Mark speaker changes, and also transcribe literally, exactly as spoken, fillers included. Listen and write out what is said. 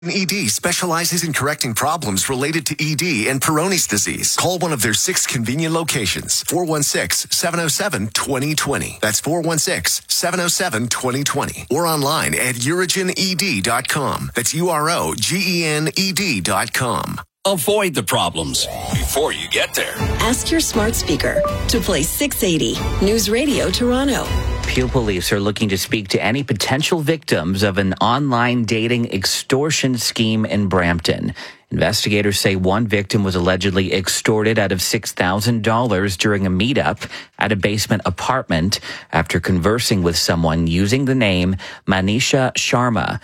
Speaker 1: E D specializes in correcting problems related to E D and Peyronie's disease. Call one of their six convenient locations. four one six, seven oh seven, two oh two oh. That's four one six, seven oh seven, two oh two oh. Or online at urogen e d dot com. That's U R O G E N E D dot com.
Speaker 2: Avoid the problems before you get there.
Speaker 3: Ask your smart speaker to play six eighty News Radio Toronto.
Speaker 4: Peel Police are looking to speak to any potential victims of an online dating extortion scheme in Brampton. Investigators say one victim was allegedly extorted out of six thousand dollars during a meetup at a basement apartment after conversing with someone using the name Manisha Sharma.